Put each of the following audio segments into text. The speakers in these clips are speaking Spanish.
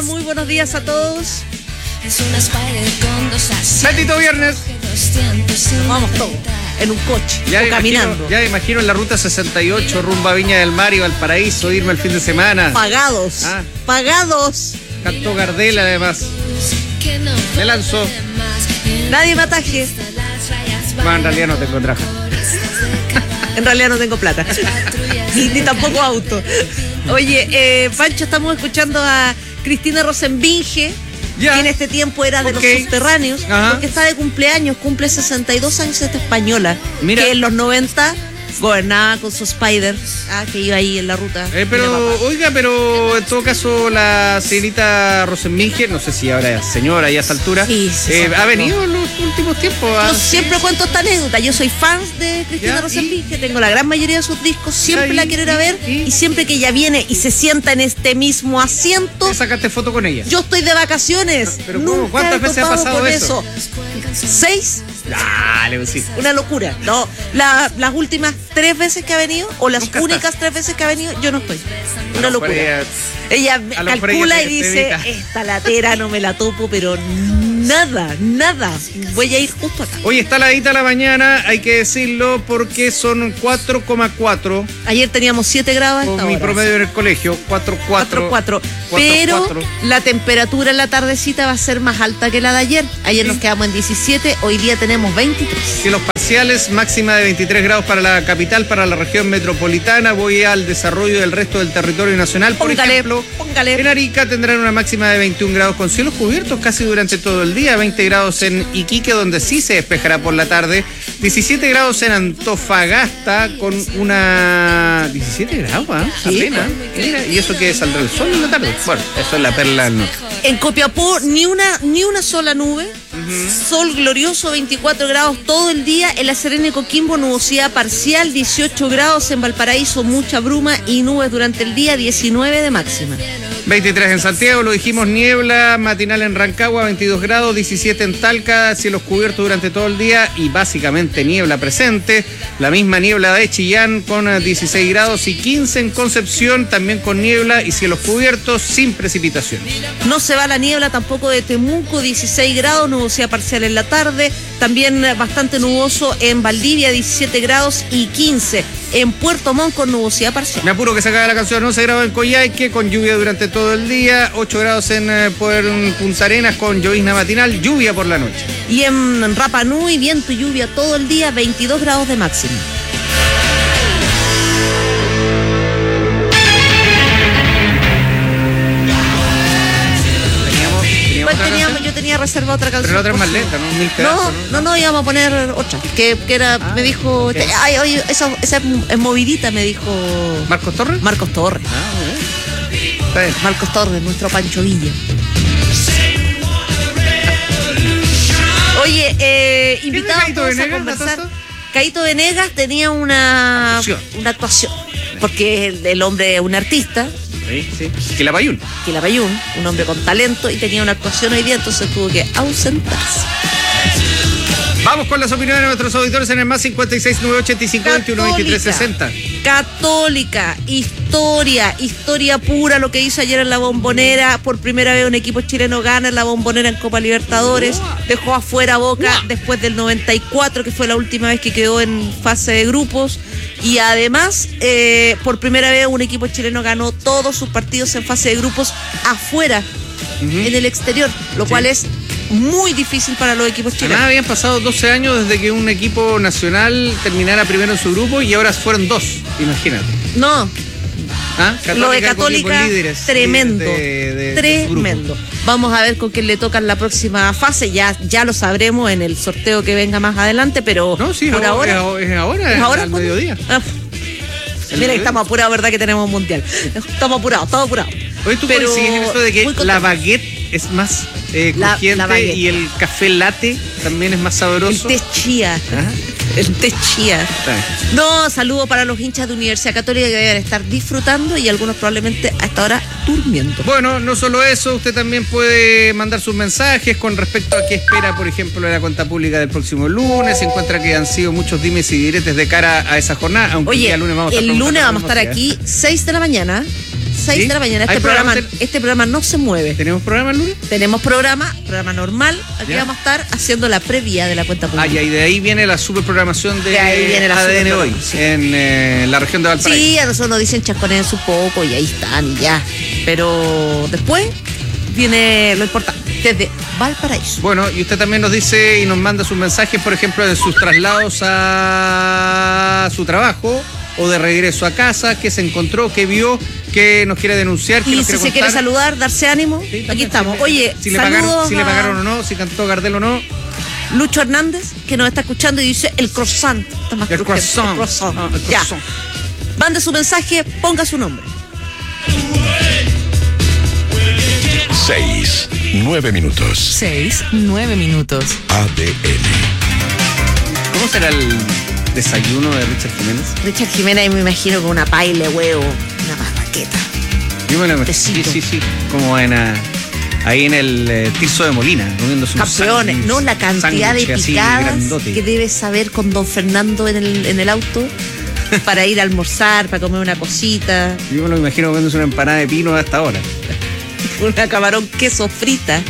muy buenos días a todos. Bendito viernes. Vamos todos en un coche o caminando. Ya me imagino en la ruta 68 rumbo a Viña del Mar y Valparaíso, irme el fin de semana. Pagados. Pagados. Cantó Gardel además. Me lanzó. Nadie me ataje. Bueno, en realidad no tengo traje. En realidad no tengo plata. ni tampoco auto. Oye, Pancho, estamos escuchando a Cristina Rosenbinge, que en este tiempo era de los subterráneos, porque está de cumpleaños, cumple 62 años esta española. Mira. Que en los 90 gobernaba con su Spider, que iba ahí en la ruta. Pero en todo caso la señorita Rosenbinge, no sé si ahora es señora y a esta altura, ha venido en los últimos tiempos. Yo siempre cuento esta anécdota. Yo soy fan de Cristina Rosenbinge, tengo la gran mayoría de sus discos, siempre la quiero ir a ver, y siempre que ella viene y se sienta en este mismo asiento. ¿Te sacaste foto con ella? Yo estoy de vacaciones. Pero ¿cuántas veces ha pasado eso? 6. Dale, sí. Una locura. No, las últimas 3 veces que ha venido, o las únicas 3 veces que ha venido, yo no estoy. Una locura. Ella calcula y dice, esta latera no me la topo, pero nada. Voy a ir justo acá. Hoy está heladita la mañana, hay que decirlo, porque son 4,4. Ayer teníamos 7 grados a esta hora. Mi promedio en el colegio, 4,4. Pero la temperatura en la tardecita va a ser más alta que la de ayer. Ayer nos quedamos en 17, hoy día tenemos 23. Cielos parciales, máxima de 23 grados para la capital, para la región metropolitana. Voy al desarrollo del resto del territorio nacional. Por ejemplo, en Arica tendrán una máxima de 21 grados con cielos cubiertos casi durante todo el día. 20 grados en Iquique, donde sí se despejará por la tarde. 17 grados en Antofagasta con una... 17 grados, apenas. Mira, y eso que saldrá el sol en la tarde. Bueno, eso es la perla del norte. En Copiapó ni una sola nube. Sol glorioso, 24 grados todo el día. En La Serena y Coquimbo, nubosidad parcial, 18 grados. En Valparaíso, mucha bruma y nubes durante el día, 19 de máxima. 23 en Santiago, lo dijimos, niebla matinal en Rancagua, 22 grados, 17 en Talca, cielos cubiertos durante todo el día y básicamente niebla presente. La misma niebla de Chillán con 16 grados y 15 en Concepción, también con niebla y cielos cubiertos sin precipitaciones. No se va la niebla tampoco de Temuco, 16 grados, nubosidad parcial en la tarde. También bastante nuboso en Valdivia, 17 grados y 15. En Puerto Montt con nubosidad parcial. Me apuro que se acabe la canción. 11 grados en Coyhaique con lluvia durante todo el día. 8 grados en Punta Arenas con llovizna matinal. Lluvia por la noche. Y en Rapa Nui, viento y lluvia todo el día. 22 grados de máxima. Yo tenía reservada otra canción. Pero la otra es más lenta, ¿no? 1000 pedazos, no, íbamos a poner otra. Que era, me dijo, okay. Oye, esa es movidita, me dijo. ¿Marcos Torres? Marcos Torres. Está bien. Marcos Torres, nuestro Pancho Villa. Oye, invitados a conversar. Caíto Venegas tenía una actuación. Porque el hombre es un artista. Sí. Quilapayún, un hombre con talento, y tenía una actuación hoy día, entonces tuvo que ausentarse. Vamos con las opiniones de nuestros auditores en el más 56985212360. Católica, historia pura lo que hizo ayer en la Bombonera. Por primera vez un equipo chileno gana en la Bombonera en Copa Libertadores. Dejó afuera a Boca después del 94, que fue la última vez que quedó en fase de grupos. Y además, por primera vez un equipo chileno ganó todos sus partidos en fase de grupos afuera, en el exterior, lo cual es muy difícil para los equipos chilenos. Además, habían pasado 12 años desde que un equipo nacional terminara primero en su grupo y ahora fueron 2, imagínate. No. Lo de Católica, tremendo. Tremendo. Vamos a ver con quién le toca en la próxima fase. Ya lo sabremos en el sorteo que venga más adelante, pero no, sí, por ahora es al mediodía. Mira, estamos apurados, ¿verdad? Que tenemos un mundial. Estamos apurados. Oye, ¿tú coincides en eso de que la baguette es más crujiente y el café latte también es más sabroso? El té chía. El té chía. No, saludo para los hinchas de Universidad Católica que deben estar disfrutando y algunos probablemente a esta hora durmiendo. Bueno, no solo eso, usted también puede mandar sus mensajes con respecto a qué espera, por ejemplo, de la cuenta pública del próximo lunes. Se encuentra que han sido muchos dimes y diretes de cara a esa jornada, aunque el lunes vamos a estar aquí 6 de la mañana. 6 de la mañana. Este programa no se mueve. ¿Tenemos programa el lunes? Tenemos programa normal. Aquí vamos a estar haciendo la previa de la cuenta pública. Y de ahí viene la superprogramación de ADN hoy, en la región de Valparaíso. Sí, a nosotros nos dicen chasconense un poco y ahí están y ya. Pero después viene lo importante, desde Valparaíso. Bueno, y usted también nos dice y nos manda sus mensajes, por ejemplo, de sus traslados a su trabajo o de regreso a casa, qué se encontró, qué vio, qué nos quiere denunciar, qué nos quiere contar. Y si se quiere saludar, darse ánimo, sí, aquí estamos. Oye, si le pagaron o no, si cantó Gardel o no. Lucho Hernández, que nos está escuchando y dice el croissant. Está más el croissant. Ya. Mande su mensaje, ponga su nombre. 6-9 minutos. 6-9 minutos. ADN. ¿Cómo será el desayuno de Richard Jiménez? Richard Jiménez, me imagino con una paila de huevo, una barraqueta. Yo me lo imagino. Sí. Como ahí en el Tirso de Molina, comiendo sus campeones, ¿no? La cantidad de picadas que debe saber con don Fernando en el auto para ir a almorzar, para comer una cosita. Yo me lo imagino comiéndose una empanada de pino hasta ahora. Una camarón queso frita.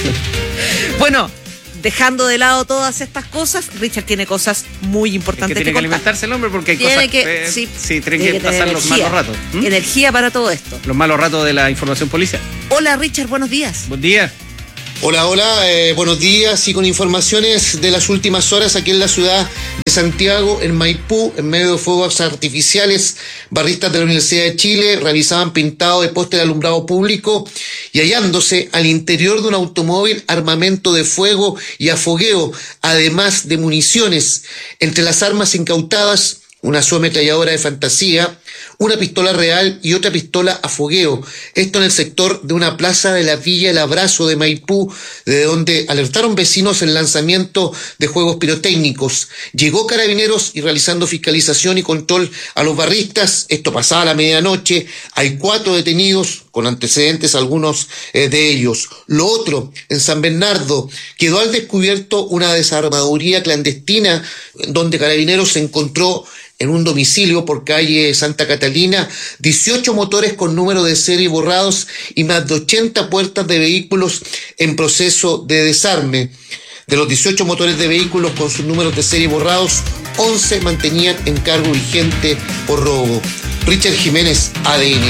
Bueno, dejando de lado todas estas cosas, Richard tiene cosas muy importantes que alimentarse el hombre porque hay cosas que tienen que pasar los malos ratos. Energía para todo esto. Los malos ratos de la información policial. Hola Richard, buenos días. Buen día. Hola, buenos días y con informaciones de las últimas horas aquí en la ciudad de Santiago, en Maipú, en medio de fuegos artificiales, barristas de la Universidad de Chile realizaban pintado de poste de alumbrado público y hallándose al interior de un automóvil armamento de fuego y afogueo, además de municiones. Entre las armas incautadas, una subametralladora de fantasía, una pistola real y otra pistola a fogueo. Esto en el sector de una plaza de la Villa El Abrazo de Maipú, de donde alertaron vecinos el lanzamiento de juegos pirotécnicos. Llegó Carabineros y realizando fiscalización y control a los barristas. Esto pasaba la medianoche. Hay 4 detenidos, con antecedentes algunos de ellos. Lo otro, en San Bernardo, quedó al descubierto una desarmaduría clandestina donde Carabineros se encontró en un domicilio por calle Santa Catalina, 18 motores con número de serie borrados y más de 80 puertas de vehículos en proceso de desarme. De los 18 motores de vehículos con sus números de serie borrados, 11 mantenían en cargo vigente por robo. Richard Jiménez, ADN.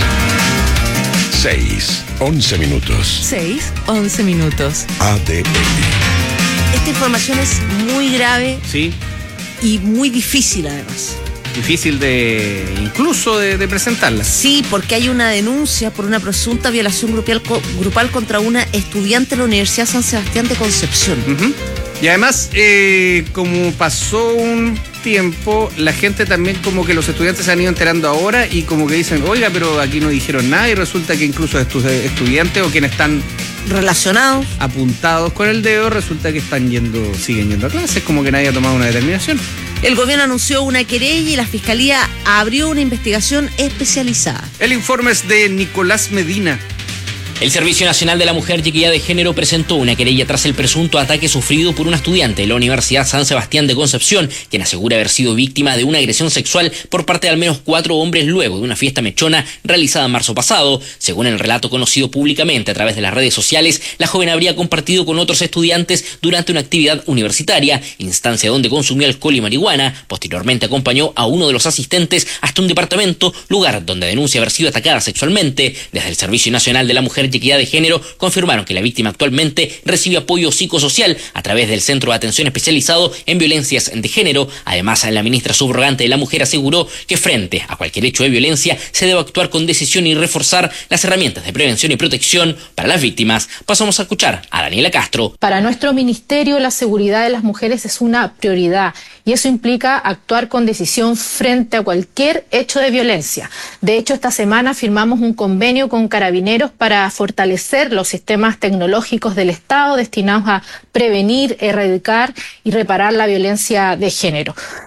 6-11 minutos. 6-11 minutos. ADN. Esta información es muy grave. Sí. Y muy difícil además. Difícil incluso de presentarla. Sí, porque hay una denuncia por una presunta violación grupal contra una estudiante de la Universidad San Sebastián de Concepción. Uh-huh. Y además, como pasó un tiempo, la gente también como que los estudiantes se han ido enterando ahora y como que dicen, oiga, pero aquí no dijeron nada y resulta que incluso estudiantes o quienes están relacionados, apuntados con el dedo, resulta que siguen yendo a clases, como que nadie ha tomado una determinación. El gobierno anunció una querella y la fiscalía abrió una investigación especializada. El informe es de Nicolás Medina. El Servicio Nacional de la Mujer y Equidad de Género presentó una querella tras el presunto ataque sufrido por un estudiante de la Universidad San Sebastián de Concepción, quien asegura haber sido víctima de una agresión sexual por parte de al menos 4 hombres luego de una fiesta mechona realizada en marzo pasado. Según el relato conocido públicamente a través de las redes sociales, la joven habría compartido con otros estudiantes durante una actividad universitaria, instancia donde consumió alcohol y marihuana. Posteriormente acompañó a uno de los asistentes hasta un departamento, lugar donde denuncia haber sido atacada sexualmente. Desde el Servicio Nacional de la Mujer y Equidad de Género confirmaron que la víctima actualmente recibe apoyo psicosocial a través del Centro de Atención Especializado en Violencias de Género. Además, la ministra subrogante de la Mujer aseguró que frente a cualquier hecho de violencia se debe actuar con decisión y reforzar las herramientas de prevención y protección para las víctimas. Pasamos a escuchar a Daniela Castro. Para nuestro ministerio, la seguridad de las mujeres es una prioridad y eso implica actuar con decisión frente a cualquier hecho de violencia. De hecho, esta semana firmamos un convenio con Carabineros para fortalecer los sistemas tecnológicos del Estado destinados a prevenir, erradicar y reparar la violencia de género.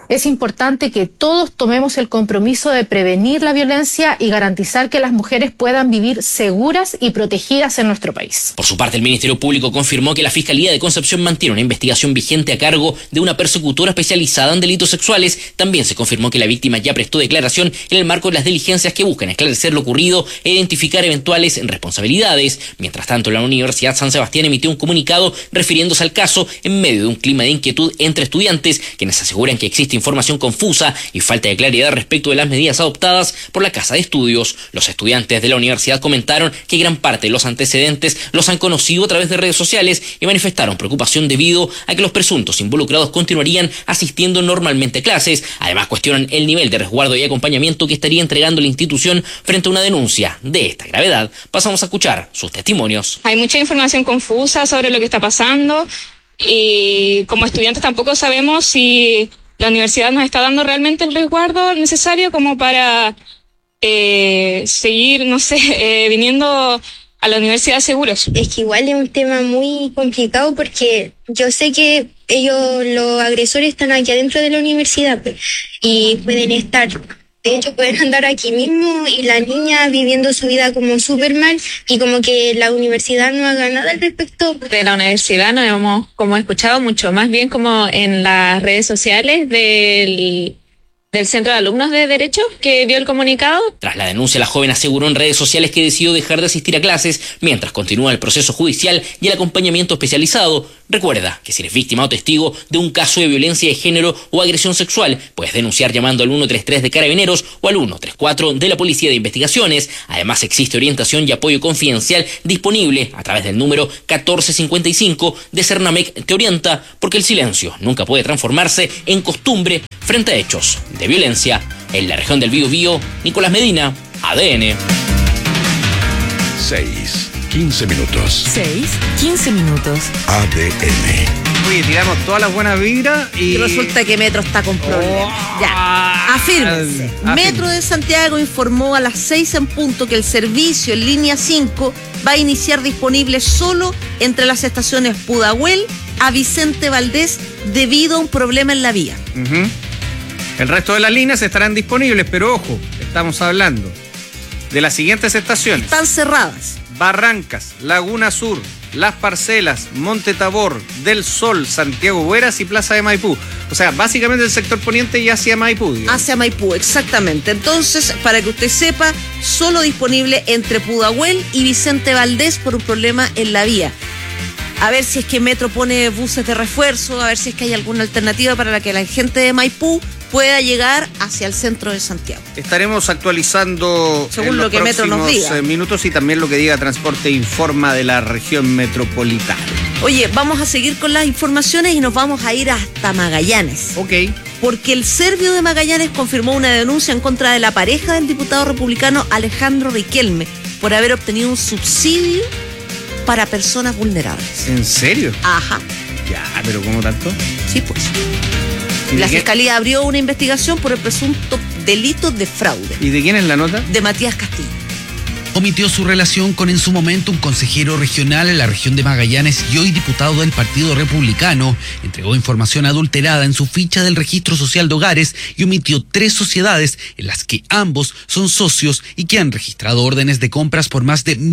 Es importante que todos tomemos el compromiso de prevenir la violencia y garantizar que las mujeres puedan vivir seguras y protegidas en nuestro país. Por su parte, el Ministerio Público confirmó que la Fiscalía de Concepción mantiene una investigación vigente a cargo de una persecutora especializada en delitos sexuales. También se confirmó que la víctima ya prestó declaración en el marco de las diligencias que buscan esclarecer lo ocurrido e identificar eventuales responsabilidades. Mientras tanto, la Universidad San Sebastián emitió un comunicado refiriéndose al caso en medio de un clima de inquietud entre estudiantes, quienes aseguran que existe información confusa y falta de claridad respecto de las medidas adoptadas por la Casa de Estudios. Los estudiantes de la universidad comentaron que gran parte de los antecedentes los han conocido a través de redes sociales y manifestaron preocupación debido a que los presuntos involucrados continuarían asistiendo normalmente a clases. Además, cuestionan el nivel de resguardo y acompañamiento que estaría entregando la institución frente a una denuncia de esta gravedad. Pasamos a escuchar sus testimonios. Hay mucha información confusa sobre lo que está pasando y como estudiantes tampoco sabemos si la universidad nos está dando realmente el resguardo necesario como para seguir, viniendo a la universidad seguros. Es que igual es un tema muy complicado porque yo sé que los agresores están aquí adentro de la universidad y pueden estar, de hecho pueden andar aquí mismo y la niña viviendo su vida como súper mal y como que la universidad no haga nada al respecto. De la universidad no hemos escuchado mucho, más bien como en las redes sociales del Centro de Alumnos de Derecho que dio el comunicado. Tras la denuncia, la joven aseguró en redes sociales que decidió dejar de asistir a clases mientras continúa el proceso judicial y el acompañamiento especializado. Recuerda que si eres víctima o testigo de un caso de violencia de género o agresión sexual, puedes denunciar llamando al 133 de Carabineros o al 134 de la Policía de Investigaciones. Además, existe orientación y apoyo confidencial disponible a través del número 1455 de Cernamec Te Orienta, porque el silencio nunca puede transformarse en costumbre frente a hechos de violencia. En la región del Biobío, Nicolás Medina, ADN. 6:15 minutos. 6:15 minutos. ADN. Oye, tiramos todas las buenas vibras y resulta que Metro está con problemas. Ya, afírmense. Metro de Santiago informó a las 6 en punto que el servicio en línea 5 va a iniciar disponible solo entre las estaciones Pudahuel a Vicente Valdés debido a un problema en la vía. El resto de las líneas estarán disponibles, pero ojo, estamos hablando de las siguientes estaciones. Están cerradas. Barrancas, Laguna Sur, Las Parcelas, Monte Tabor, Del Sol, Santiago Bueras y Plaza de Maipú. O sea, básicamente el sector poniente y hacia Maipú, digamos. Hacia Maipú, exactamente. Entonces, para que usted sepa, solo disponible entre Pudahuel y Vicente Valdés por un problema en la vía. A ver si es que Metro pone buses de refuerzo, a ver si es que hay alguna alternativa para la que la gente de Maipú pueda llegar hacia el centro de Santiago. Estaremos actualizando según lo que Metro nos diga. Minutos y también lo que diga Transporte Informa de la región metropolitana. Oye, vamos a seguir con las informaciones y nos vamos a ir hasta Magallanes. Ok. Porque el Servio de Magallanes confirmó una denuncia en contra de la pareja del diputado republicano Alejandro Riquelme por haber obtenido un subsidio para personas vulnerables. ¿En serio? Ajá. Ya, pero ¿cómo tanto? Sí, pues. La Fiscalía abrió una investigación por el presunto delito de fraude. ¿Y de quién es la nota? De Matías Castillo. Omitió su relación con en su momento un consejero regional en la región de Magallanes y hoy diputado del Partido Republicano. Entregó información adulterada en su ficha del Registro Social de Hogares y omitió 3 sociedades en las que ambos son socios y que han registrado órdenes de compras por más de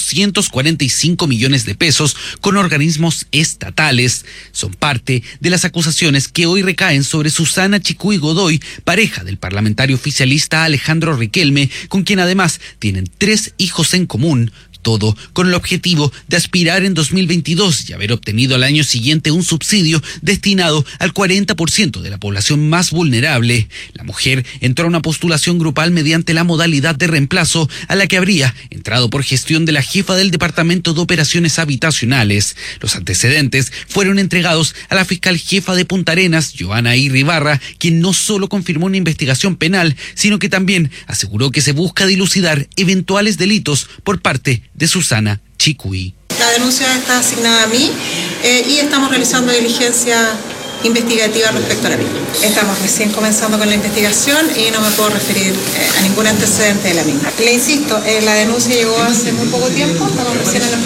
1.245 millones de pesos con organismos estatales. Son parte de las acusaciones que hoy recaen sobre Susana Chicuy Godoy, pareja del parlamentario oficialista Alejandro Riquelme, con quien además tienen 3 hijos en común, todo con el objetivo de aspirar en 2022 y haber obtenido al año siguiente un subsidio destinado al 40% de la población más vulnerable. La mujer entró a una postulación grupal mediante la modalidad de reemplazo a la que habría entrado por gestión de la jefa del Departamento de Operaciones Habitacionales. Los antecedentes fueron entregados a la fiscal jefa de Punta Arenas, Joana Irribarra, quien no solo confirmó una investigación penal, sino que también aseguró que se busca dilucidar eventuales delitos por parte de Susana Chicuy. La denuncia está asignada a mí y estamos realizando diligencia investigativa respecto a la misma. Estamos recién comenzando con la investigación y no me puedo referir a ningún antecedente de la misma. Le insisto, la denuncia llegó hace muy poco tiempo, estamos recién en los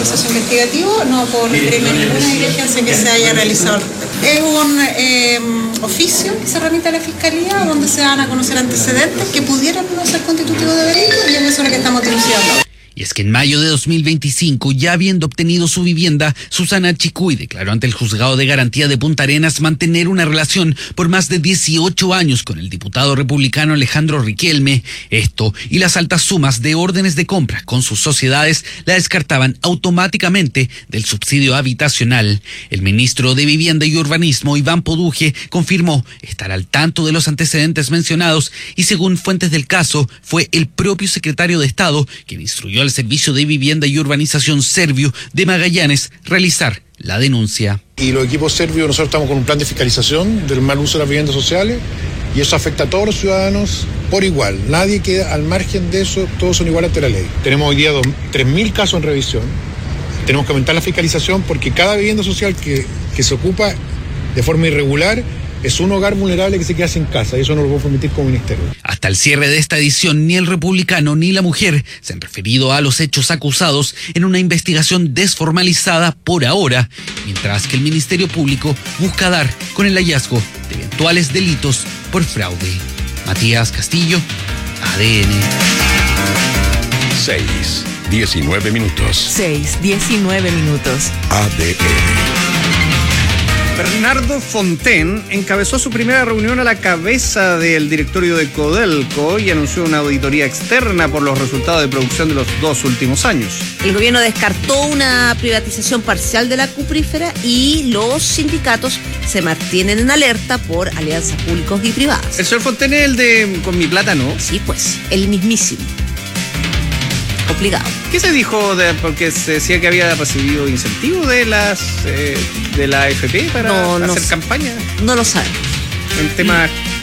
proceso investigativo, no puedo referirme a ninguna diligencia que se haya realizado. Es un oficio que se remite a la Fiscalía donde se van a conocer antecedentes que pudieran no ser constitutivos de delito y en eso es lo que estamos dilucidando. Y es que en mayo de 2025, ya habiendo obtenido su vivienda, Susana Chicuy declaró ante el Juzgado de Garantía de Punta Arenas mantener una relación por más de 18 años con el diputado republicano Alejandro Riquelme. Esto y las altas sumas de órdenes de compra con sus sociedades la descartaban automáticamente del subsidio habitacional. El ministro de Vivienda y Urbanismo, Iván Poduje, confirmó estar al tanto de los antecedentes mencionados y, según fuentes del caso, fue el propio secretario de Estado quien instruyó al Servicio de Vivienda y Urbanización Servio de Magallanes realizar la denuncia. Y los equipos serbios, nosotros estamos con un plan de fiscalización del mal uso de las viviendas sociales y eso afecta a todos los ciudadanos por igual. Nadie queda al margen de eso, todos son iguales ante la ley. Tenemos hoy día 3.000 casos en revisión. Tenemos que aumentar la fiscalización porque cada vivienda social que se ocupa de forma irregular es un hogar vulnerable que se queda sin casa y eso no lo puedo permitir como ministerio. Hasta el cierre de esta edición, ni el republicano ni la mujer se han referido a los hechos acusados en una investigación desformalizada por ahora, mientras que el Ministerio Público busca dar con el hallazgo de eventuales delitos por fraude. Matías Castillo, ADN. 6:19 minutos. 6:19 minutos. ADN. Bernardo Fontaine encabezó su primera reunión a la cabeza del directorio de Codelco y anunció una auditoría externa por los resultados de producción de los 2 últimos años. El gobierno descartó una privatización parcial de la cuprífera y los sindicatos se mantienen en alerta por alianzas públicos y privadas. El señor Fontaine es el de Con mi plata, ¿no? Sí, pues, el mismísimo. Complicado. ¿Qué se dijo porque se decía que había recibido incentivos de la AFP para hacer campaña? No lo sabemos. En temas